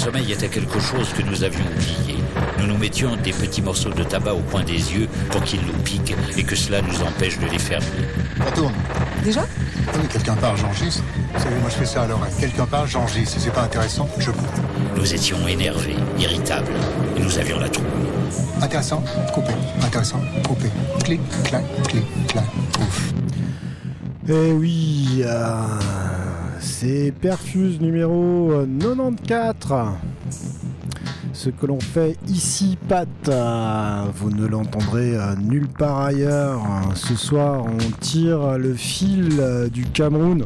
sommeil était quelque chose que nous avions oublié. Nous nous mettions des petits morceaux de tabac au coin des yeux pour qu'ils nous piquent et que cela nous empêche de les fermer. Ça tourne. Déjà ? Oui, quelqu'un part, j'enregistre. Vous savez, moi je fais ça à l'oreille. Quelqu'un part, j'enregistre. Si c'est pas intéressant, je coupe. Nous étions énervés, irritables, et nous avions la trouille. Intéressant, coupé. Intéressant, coupé. Clic, clac, ouf. Eh oui, c'est Perfuse numéro 94. Ce que l'on fait ici, Pat, vous ne l'entendrez nulle part ailleurs. Ce soir, on tire le fil du Cameroun.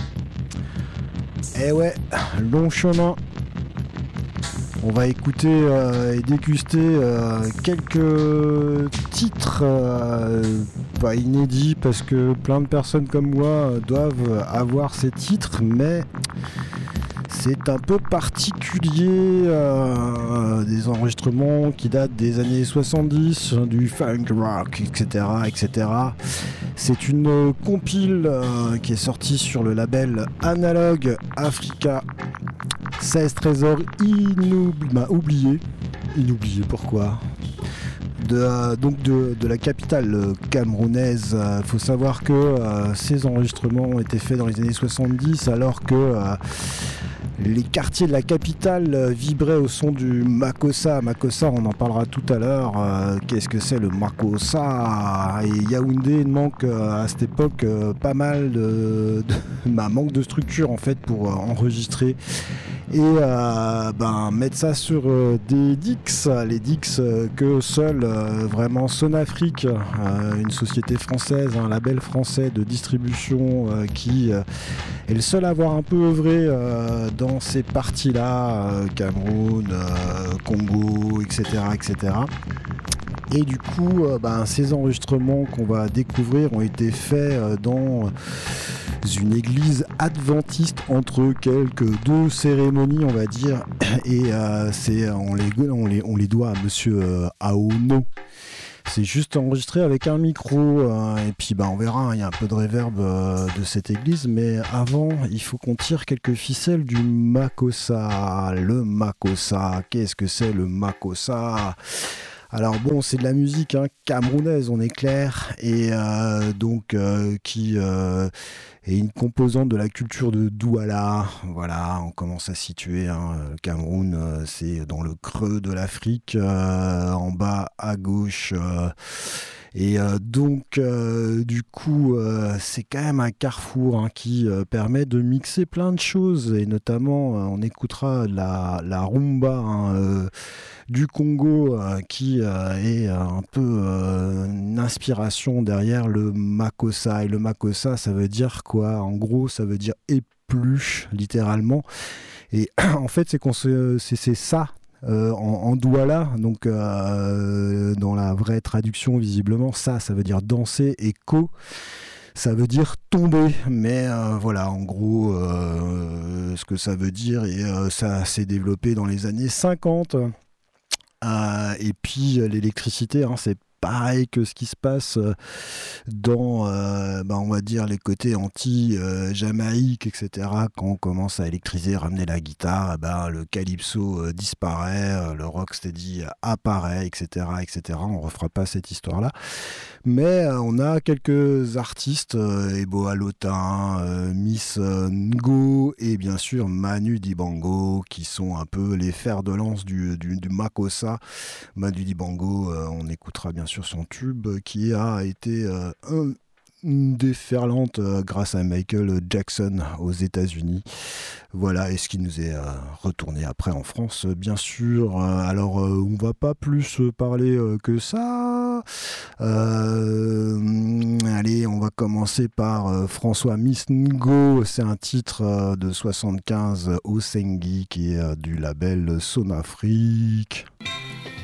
Eh ouais, long chemin. On va écouter et déguster quelques titres pas inédits parce que plein de personnes comme moi doivent avoir ces titres, mais c'est un peu particulier, des enregistrements qui datent des années 70, du funk rock, etc. etc. C'est une compile qui est sortie sur le label Analog Africa. 16 trésors oubliés. Inoubliés, pourquoi ? De la capitale camerounaise. Faut savoir que ces enregistrements ont été faits dans les années 70 alors que les quartiers de la capitale vibraient au son du Makossa. Makossa, on en parlera tout à l'heure. Qu'est-ce que c'est le Makossa ? Et Yaoundé manque à cette époque pas mal manque de structure en fait pour enregistrer et mettre ça sur des Dix, les Dix que seul vraiment Sonafrique, une société française, un label français de distribution qui est le seul à avoir un peu œuvré dans ces parties-là, Cameroun, Congo, etc., etc. Et du coup, ces enregistrements qu'on va découvrir ont été faits dans une église adventiste entre deux cérémonies, on va dire, et on les doit à monsieur Aono. C'est juste enregistré avec un micro, et puis on verra, il y a un peu de reverb de cette église, mais avant, il faut qu'on tire quelques ficelles du Makossa. Le Makossa, qu'est-ce que c'est le Makossa ? Alors bon, c'est de la musique camerounaise, on est clair, et qui est une composante de la culture de Douala. Voilà, on commence à situer. Le Cameroun, c'est dans le creux de l'Afrique, en bas à gauche. Du coup, c'est quand même un carrefour qui permet de mixer plein de choses, et notamment, on écoutera la rumba du Congo qui est un peu une inspiration derrière le Makossa. Et le Makossa, ça veut dire quoi ? En gros, ça veut dire épluche, littéralement. Et en fait, c'est ça. En Douala, donc dans la vraie traduction, visiblement, ça veut dire danser, et ko, ça veut dire tomber, mais voilà, en gros, ce que ça veut dire, et ça s'est développé dans les années 50. Et puis l'électricité, c'est pareil que ce qui se passe dans, on va dire, les côtés anti-Jamaïque, etc. Quand on commence à électriser, ramener la guitare, le calypso disparaît, le rocksteady apparaît, etc., etc. On ne refera pas cette histoire-là. Mais on a quelques artistes, Eboa Lotin, Miss Ngo et bien sûr Manu Dibango, qui sont un peu les fers de lance du Makossa. Manu Dibango, on écoutera bien sûr son tube qui a été déferlante grâce à Michael Jackson aux États-Unis. Voilà, et ce qui nous est retourné après en France, bien sûr. Alors, on va pas plus parler que ça. Allez, on va commencer par François Miss Ngo. C'est un titre de 75, Osengi, qui est du label Sonafrique.